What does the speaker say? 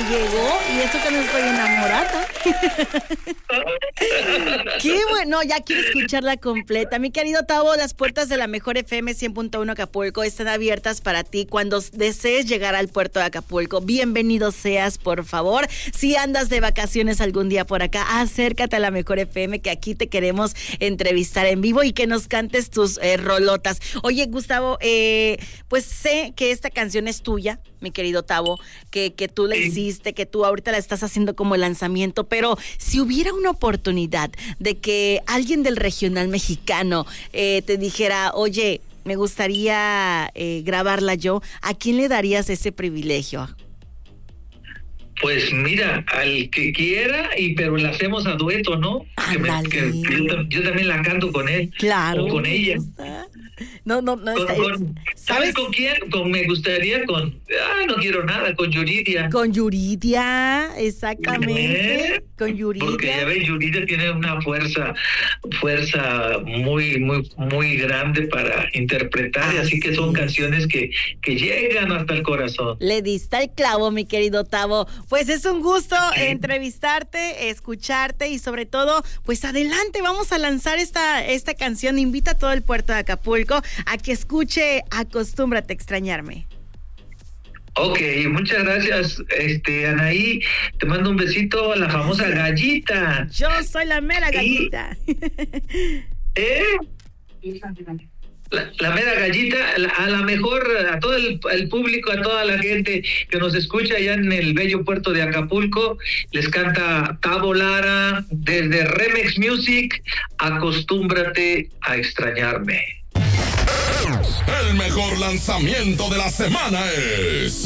llegó y eso que no estoy enamorada. Qué bueno, ya quiero escucharla completa. Mi querido Tavo, las puertas de la mejor FM 100.1 Acapulco están abiertas para ti cuando desees llegar al puerto de Acapulco. Bienvenido seas, por favor. Si andas de vacaciones algún día por acá, acércate a la mejor FM, que aquí te queremos entrevistar en vivo y que nos cantes tus rolotas. Oye, Gustavo, pues sé que esta canción es tuya, mi querido Tavo, que tú la hiciste, que tú ahorita la estás haciendo como lanzamiento, pero si hubiera una oportunidad de que alguien del regional mexicano te dijera, oye, me gustaría grabarla yo, ¿a quién le darías ese privilegio? Pues mira, al que quiera, pero la hacemos a dueto, ¿no? Yo también la canto con él. Claro. O con ella. No. ¿Sabes con quién? Me gustaría no quiero nada, con Yuridia. Con Yuridia, exactamente. Con Yuridia. Porque ya ves, Yuridia tiene una fuerza muy, muy, muy grande para interpretar, así que son canciones que llegan hasta el corazón. Le diste el clavo, mi querido Tavo. Pues es un gusto entrevistarte, escucharte y sobre todo, pues adelante, vamos a lanzar esta canción. Invita a todo el puerto de Acapulco a que escuche Acostúmbrate a extrañarme. Ok, muchas gracias, Anaí. Te mando un besito a la famosa Gallita. Yo soy la mera Gallita. La mera Gallita, a la mejor, a todo el público, a toda la gente que nos escucha allá en el bello puerto de Acapulco, les canta Tavo Lara desde Remix Music, Acostúmbrate a extrañarme. El mejor lanzamiento de la semana es